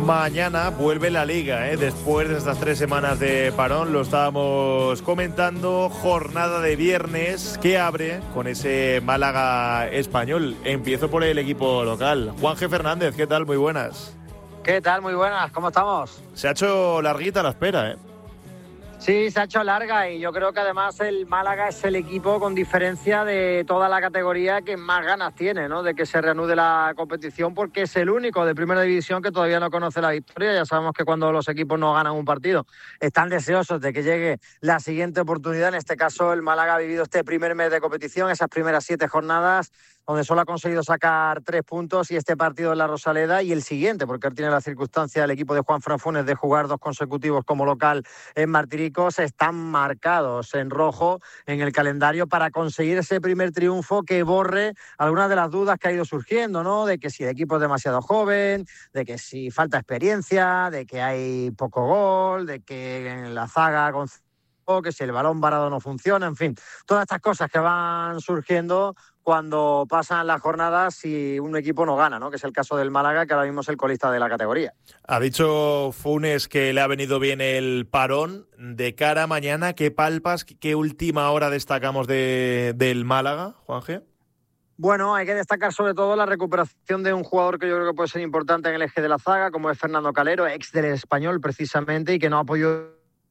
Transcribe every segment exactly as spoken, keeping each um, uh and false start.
Mañana vuelve la Liga, ¿eh? Después de estas tres semanas de parón, lo estábamos comentando, jornada de viernes que abre con ese Málaga Español. Empiezo por el equipo local. Juan G. Fernández, ¿qué tal? Muy buenas. ¿Qué tal? Muy buenas, ¿cómo estamos? Se ha hecho larguita la espera, ¿eh? Sí, se ha hecho larga y yo creo que además el Málaga es el equipo con diferencia de toda la categoría que más ganas tiene, ¿no? De que se reanude la competición, porque es el único de primera división que todavía no conoce la victoria. Ya sabemos que cuando los equipos no ganan un partido están deseosos de que llegue la siguiente oportunidad. En este caso el Málaga ha vivido este primer mes de competición, esas primeras siete jornadas donde solo ha conseguido sacar tres puntos, y este partido en la Rosaleda y el siguiente, porque él tiene la circunstancia, el equipo de Juanfran Funes, de jugar dos consecutivos como local en Martiricos, están marcados en rojo en el calendario para conseguir ese primer triunfo que borre algunas de las dudas que ha ido surgiendo, ¿no? De que si el equipo es demasiado joven, de que si falta experiencia, de que hay poco gol, de que en la zaga con que si el balón varado no funciona, en fin, todas estas cosas que van surgiendo cuando pasan las jornadas y un equipo no gana, ¿no? Que es el caso del Málaga, que ahora mismo es el colista de la categoría. Ha dicho Funes que le ha venido bien el parón. De cara a mañana, ¿qué palpas, qué última hora destacamos de, del Málaga, Juan G? Bueno, hay que destacar sobre todo la recuperación de un jugador que yo creo que puede ser importante en el eje de la zaga, como es Fernando Calero, ex del Español precisamente, y que no apoyó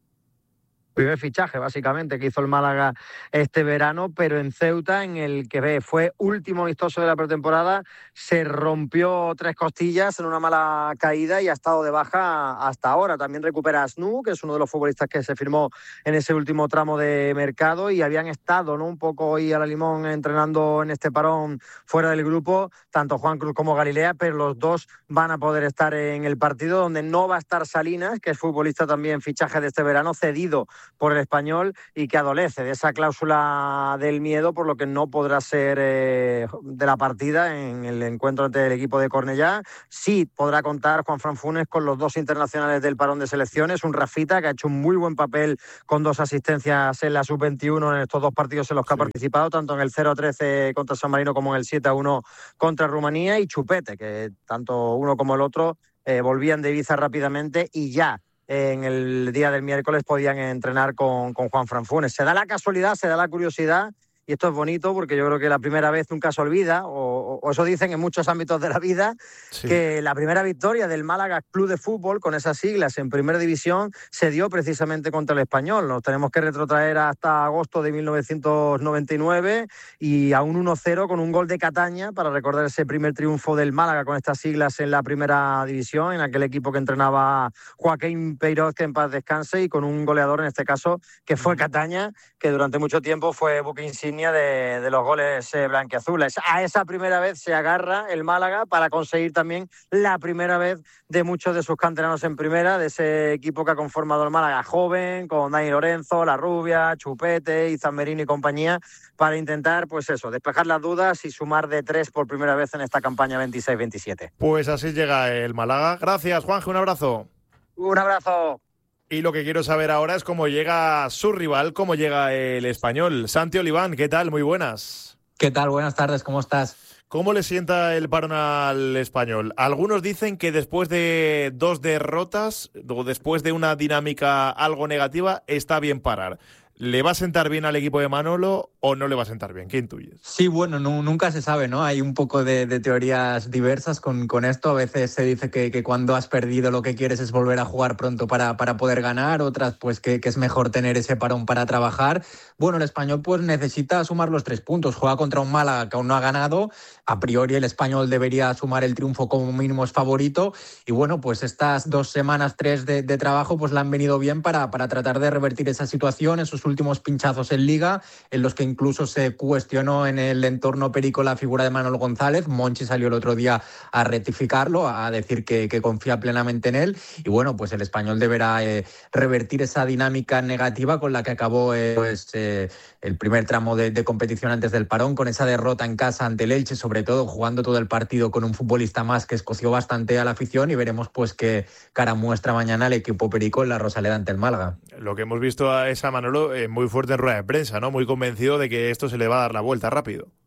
primer fichaje, básicamente, que hizo el Málaga este verano, pero en Ceuta, en el que fue último amistoso de la pretemporada, se rompió tres costillas en una mala caída y ha estado de baja hasta ahora. También recupera a Snu, que es uno de los futbolistas que se firmó en ese último tramo de mercado, y habían estado, ¿no?, un poco hoy a la limón entrenando en este parón fuera del grupo, tanto Juan Cruz como Galilea, pero los dos van a poder estar en el partido, donde no va a estar Salinas, que es futbolista también fichaje de este verano, cedido por el Español y que adolece de esa cláusula del miedo, por lo que no podrá ser eh, de la partida en el encuentro ante el equipo de Cornellá. Sí podrá contar Juanfran Funes con los dos internacionales del parón de selecciones, un Rafita que ha hecho un muy buen papel con dos asistencias en la sub veintiuno en estos dos partidos en los que sí ha participado, tanto en el cero a trece contra San Marino como en el siete a uno contra Rumanía, y Chupete, que tanto uno como el otro eh, volvían de Ibiza rápidamente y ya en el día del miércoles podían entrenar con, con Juanfran Funes. Se da la casualidad, se da la curiosidad, y esto es bonito porque yo creo que la primera vez nunca se olvida, o, o eso dicen en muchos ámbitos de la vida, sí, que la primera victoria del Málaga Club de Fútbol, con esas siglas en primera división, se dio precisamente contra el Español. Nos tenemos que retrotraer hasta agosto de mil novecientos noventa y nueve y a un uno cero con un gol de Cataña para recordar ese primer triunfo del Málaga con estas siglas en la primera división, en aquel equipo que entrenaba Joaquín Peiroz, que en paz descanse, y con un goleador en este caso que fue Cataña, que durante mucho tiempo fue buque insignia De, de los goles eh, blanquiazules. A esa primera vez se agarra el Málaga para conseguir también la primera vez de muchos de sus canteranos en primera, de ese equipo que ha conformado el Málaga joven, con Dani Lorenzo, La Rubia, Chupete, Izan Merino y compañía, para intentar, pues eso, despejar las dudas y sumar de tres por primera vez en esta campaña veintiséis veintisiete. Pues así llega el Málaga. Gracias, Juanje, un abrazo. Un abrazo. Y lo que quiero saber ahora es cómo llega su rival, cómo llega el Español. Santi Oliván, ¿qué tal? Muy buenas. ¿Qué tal? Buenas tardes, ¿cómo estás? ¿Cómo le sienta el parón al Español? Algunos dicen que después de dos derrotas, o después de una dinámica algo negativa, está bien parar. ¿Le va a sentar bien al equipo de Manolo o no le va a sentar bien? ¿Qué intuyes? Sí, bueno, no, nunca se sabe, ¿no? Hay un poco de, de teorías diversas con, con esto. A veces se dice que, que cuando has perdido lo que quieres es volver a jugar pronto para, para poder ganar. Otras, pues, que, que es mejor tener ese parón para trabajar. Bueno, el Español pues necesita sumar los tres puntos. Juega contra un Málaga que aún no ha ganado. A priori el Español debería sumar el triunfo, como mínimo es favorito. Y bueno, pues estas dos semanas, tres de, de trabajo, pues le han venido bien para, para tratar de revertir esa situación, esos últimos pinchazos en Liga, en los que incluso se cuestionó en el entorno Perico la figura de Manolo González. Monchi salió el otro día a rectificarlo, a decir que, que confía plenamente en él. Y bueno, pues el Español deberá eh, revertir esa dinámica negativa con la que acabó eh, pues, eh, el primer tramo de, de competición antes del parón, con esa derrota en casa ante el Elche, sobre todo jugando todo el partido con un futbolista más que escoció bastante a la afición. Y veremos pues qué cara muestra mañana el equipo Perico en la Rosaleda ante el Málaga. Lo que hemos visto a esa Manolo eh, muy fuerte en rueda de prensa, ¿no? Muy convencido de que esto se le va a dar la vuelta rápido.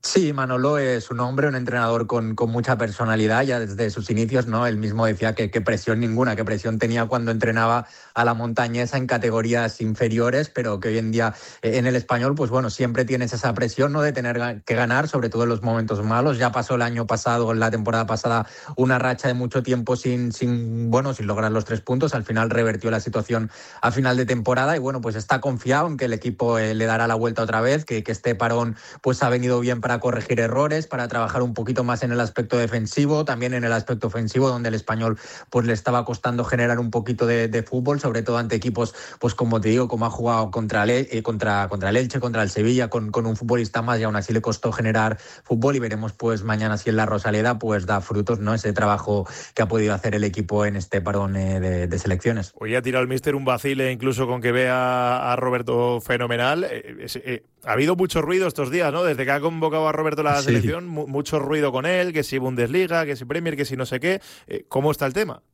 Sí, Manolo es un hombre, un entrenador con, con mucha personalidad, ya desde sus inicios, ¿no? Él mismo decía que, que presión ninguna, que presión tenía cuando entrenaba a la montañesa en categorías inferiores, pero que hoy en día eh, en el Español, pues bueno, siempre tienes esa presión, ¿no? De tener que ganar, sobre todo en los momentos malos. Ya pasó el año pasado, la temporada pasada, una racha de mucho tiempo sin, sin, bueno, sin lograr los tres puntos. Al final revertió la situación a final de temporada y bueno, pues está confiado en que el equipo eh, le dará la vuelta otra vez, que, que este parón pues ha venido bien para corregir errores, para trabajar un poquito más en el aspecto defensivo, también en el aspecto ofensivo, donde el Español pues le estaba costando generar un poquito de, de fútbol, sobre todo ante equipos, pues como te digo, como ha jugado contra el, eh, contra, contra el Elche, contra el Sevilla, con, con un futbolista más, y aún así le costó generar fútbol, y veremos pues mañana si en la Rosaleda pues da frutos, ¿no? Ese trabajo que ha podido hacer el equipo en este parón eh, de, de selecciones. Hoy ha tirado el míster un vacile, incluso con que vea a Roberto fenomenal. Eh, eh, eh, ha habido mucho ruido estos días, ¿no? Desde que ha convocado a Roberto a la Sí. selección, mu- mucho ruido con él, que si Bundesliga, que si Premier, que si no sé qué. Eh, ¿Cómo está el tema?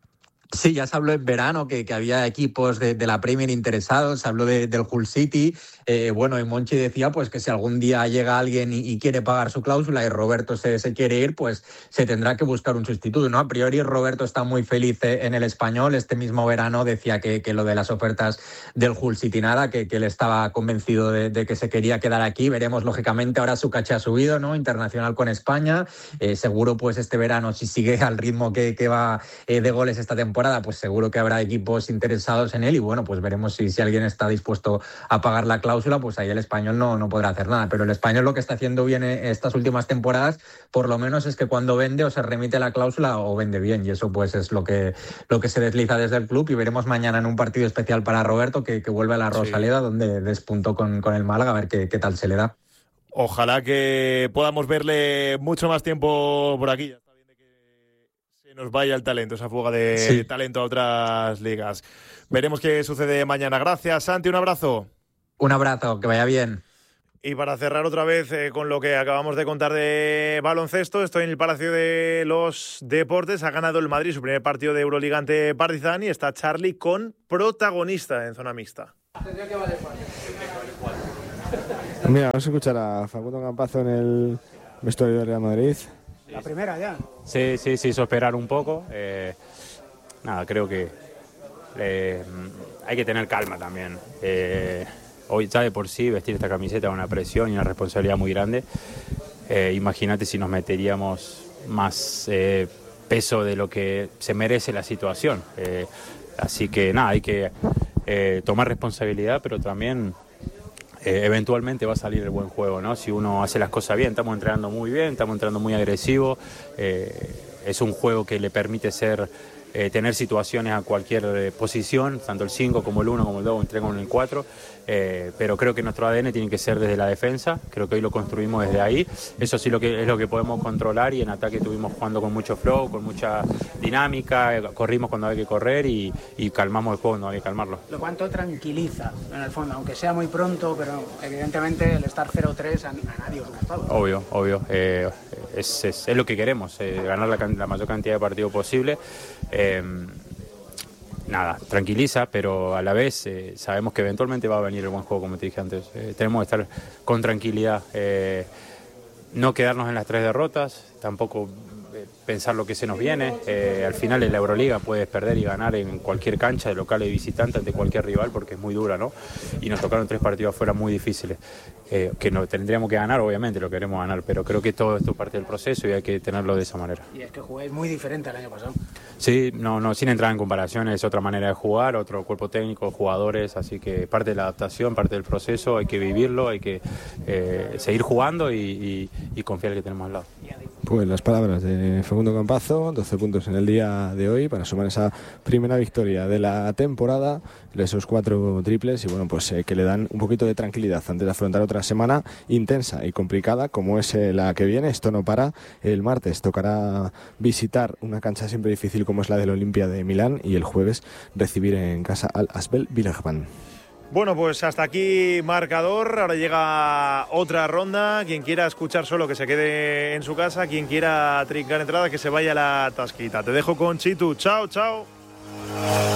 Sí, ya se habló en verano que, que había equipos de, de la Premier interesados, se habló de, del Hull City. Eh, bueno, y Monchi decía pues que si algún día llega alguien y, y quiere pagar su cláusula y Roberto se, se quiere ir, pues se tendrá que buscar un sustituto, ¿no? A priori Roberto está muy feliz en el Español. Este mismo verano decía que, que lo de las ofertas del Hull City nada, que, que él estaba convencido de, de que se quería quedar aquí. Veremos, lógicamente, ahora su caché ha subido, ¿no? Internacional con España. Eh, seguro pues este verano, si sigue al ritmo que, que va eh, de goles esta temporada, pues seguro que habrá equipos interesados en él y bueno, pues veremos si, si alguien está dispuesto a pagar la cláusula, pues ahí el Español no, no podrá hacer nada. Pero el Español lo que está haciendo bien estas últimas temporadas, por lo menos es que cuando vende o se remite la cláusula o vende bien, y eso pues es lo que, lo que se desliza desde el club, y veremos mañana en un partido especial para Roberto que, que vuelve a la Rosaleda, sí, donde despuntó con, con el Málaga, a ver qué, qué tal se le da. Ojalá que podamos verle mucho más tiempo por aquí. Nos vaya el talento, esa fuga de sí. talento a otras ligas. Veremos qué sucede mañana. Gracias, Santi, un abrazo. Un abrazo, que vaya bien. Y para cerrar otra vez eh, con lo que acabamos de contar de baloncesto, estoy en el Palacio de los Deportes. Ha ganado el Madrid su primer partido de Euroliga ante Partizan y está Charly con protagonista en zona mixta. Mira, vamos a escuchar a Facundo Campazo en el vestuario de Real Madrid. La primera ya. Sí, sí, sí, hizo esperar un poco. Eh, nada, creo que eh, hay que tener calma también. Eh, hoy ya de por sí vestir esta camiseta es una presión y una responsabilidad muy grande. Eh, Imagínate si nos meteríamos más eh, peso de lo que se merece la situación. Eh, así que nada, hay que eh, tomar responsabilidad, pero también... Eh, eventualmente va a salir el buen juego, ¿no? Si uno hace las cosas bien. Estamos entrenando muy bien, estamos entrenando muy agresivo. Eh, es un juego que le permite ser, eh, tener situaciones a cualquier eh, posición, tanto el cinco como el uno, como el dos, el tres, como el cuatro. Eh, pero creo que nuestro A D N tiene que ser desde la defensa. Creo que hoy lo construimos desde ahí. Eso sí lo que, es lo que podemos controlar, y en ataque estuvimos jugando con mucho flow, con mucha dinámica, corrimos cuando hay que correr y, y calmamos el juego cuando hay que calmarlo. Lo cuanto tranquiliza, en el fondo, aunque sea muy pronto, pero evidentemente el estar cero tres a, a nadie os gustaba. Obvio, obvio. Eh, es, es, es lo que queremos, eh, ganar la, la mayor cantidad de partidos posible. Eh, Nada, tranquiliza, pero a la vez eh, sabemos que eventualmente va a venir el buen juego, como te dije antes. Eh, tenemos que estar con tranquilidad, eh, no quedarnos en las tres derrotas, tampoco eh, pensar lo que se nos viene. Eh, al final en la Euroliga puedes perder y ganar en cualquier cancha, de local y visitante, ante cualquier rival, porque es muy dura, ¿no? Y nos tocaron tres partidos afuera muy difíciles, eh, que no tendríamos que ganar, obviamente lo queremos ganar, pero creo que todo esto es parte del proceso y hay que tenerlo de esa manera. Y es que jugáis muy diferente al año pasado. Sí, no, no, sin entrar en comparaciones, es otra manera de jugar, otro cuerpo técnico, jugadores, así que parte de la adaptación, parte del proceso, hay que vivirlo, hay que eh, seguir jugando y, y, y confiar en que tenemos al lado. Pues las palabras de Facundo Campazo, doce puntos en el día de hoy para sumar esa primera victoria de la temporada, esos cuatro triples y bueno, pues eh, que le dan un poquito de tranquilidad antes de afrontar otra semana intensa y complicada como es eh, la que viene. Esto no para, el martes tocará visitar una cancha siempre difícil como es la del Olimpia de Milán y el jueves recibir en casa al Asvel Villeurbanne. Bueno, pues hasta aquí marcador. Ahora llega otra ronda. Quien quiera escuchar solo que se quede en su casa. Quien quiera trincar entrada que se vaya a la tasquita. Te dejo con Chitu. Chao, chao.